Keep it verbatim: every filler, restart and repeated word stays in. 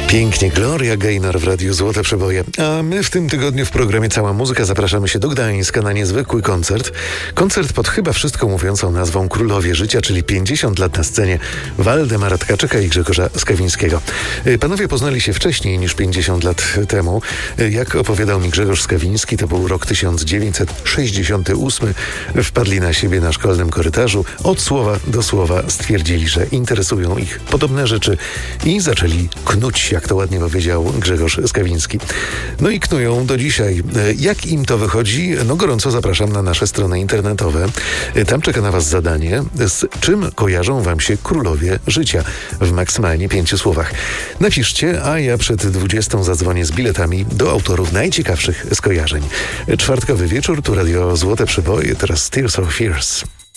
Pięknie, Gloria Gaynor w Radiu Złote Przeboje. A my w tym tygodniu w programie Cała Muzyka zapraszamy się do Gdańska na niezwykły koncert. Koncert pod chyba wszystko mówiącą nazwą Królowie Życia, czyli pięćdziesiąt lat na scenie Waldemara Tkaczyka i Grzegorza Skawińskiego. Panowie poznali się wcześniej niż pięćdziesiąt lat temu. Jak opowiadał mi Grzegorz Skawiński, to był rok tysiąc dziewięćset sześćdziesiąty ósmy. Wpadli na siebie na szkolnym korytarzu. Od słowa do słowa stwierdzili, że interesują ich podobne rzeczy i zaczęli knuć, jak to ładnie powiedział Grzegorz Skawiński. No i knują do dzisiaj. Jak im to wychodzi? No gorąco zapraszam na nasze strony internetowe. Tam czeka na was zadanie, z czym kojarzą wam się królowie życia w maksymalnie pięciu słowach. Napiszcie, a ja przed dwudziestą zadzwonię z biletami do autorów najciekawszych skojarzeń. Czwartkowy wieczór, tu Radio Złote Przeboje, teraz Tears for Fears.